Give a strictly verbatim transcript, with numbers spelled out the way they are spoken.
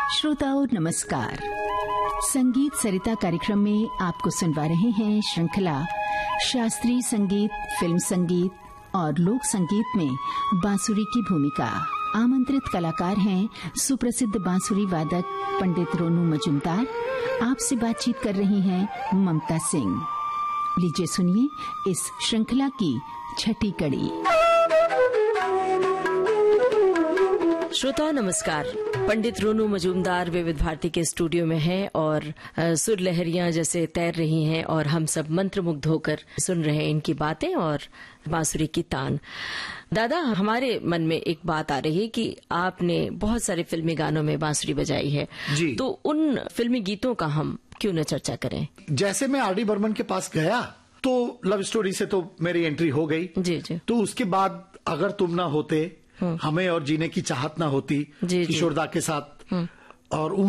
श्रोताओं नमस्कार। संगीत सरिता कार्यक्रम में आपको सुनवा रहे हैं श्रृंखला शास्त्रीय संगीत, फिल्म संगीत और लोक संगीत में बांसुरी की भूमिका। आमंत्रित कलाकार हैं सुप्रसिद्ध बांसुरी वादक पंडित रोनू मजूमदार। आपसे बातचीत कर रही हैं ममता सिंह। लीजिए सुनिए इस श्रृंखला की छठी कड़ी। श्रोता नमस्कार। पंडित रोनू मजूमदार विविध भारती के स्टूडियो में हैं और सुर लहरियां जैसे तैर रही हैं और हम सब मंत्रमुग्ध होकर सुन रहे हैं इनकी बातें और बांसुरी की तान। दादा, हमारे मन में एक बात आ रही है कि आपने बहुत सारे फिल्मी गानों में बांसुरी बजाई है जी। तो उन फिल्मी गीतों का हम क्यों न चर्चा करें। जैसे मैं आर डी बर्मन के पास गया तो लव स्टोरी से तो मेरी एंट्री हो गई जी जी। तो उसके बाद अगर तुम ना होते, हमें और जीने की चाहत ना होती किशोरदा के साथ, और